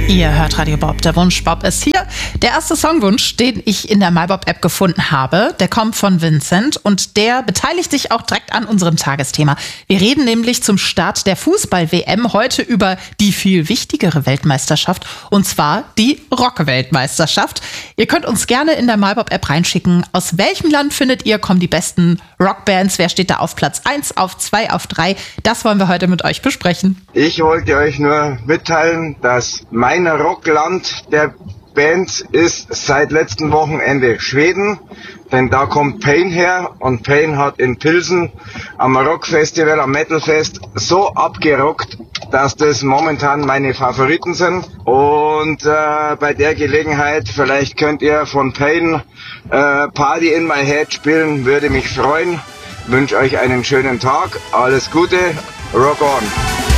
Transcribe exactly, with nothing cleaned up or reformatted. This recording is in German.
Ihr hört Radio Bob, der Wunsch Bob ist hier. Der erste Songwunsch, den ich in der MyBob-App gefunden habe, der kommt von Vincent und der beteiligt sich auch direkt an unserem Tagesthema. Wir reden nämlich zum Start der Fußball-W M heute über die viel wichtigere Weltmeisterschaft und zwar die Rock-Weltmeisterschaft. Ihr könnt uns gerne in der MyBob-App reinschicken. Aus welchem Land findet ihr, kommen die besten Rockbands? Wer steht da auf Platz eins, auf zwei, auf drei? Das wollen wir heute mit euch besprechen. Ich wollte euch nur mitteilen, dass mein Rockland der Band ist seit letztem Wochenende Schweden, denn da kommt Pain her und Pain hat in Pilsen am Rockfestival, am Metalfest so abgerockt, dass das momentan meine Favoriten sind und äh, bei der Gelegenheit, vielleicht könnt ihr von Pain äh, Party in My Head spielen, würde mich freuen. Wünsche euch einen schönen Tag, alles Gute, Rock on!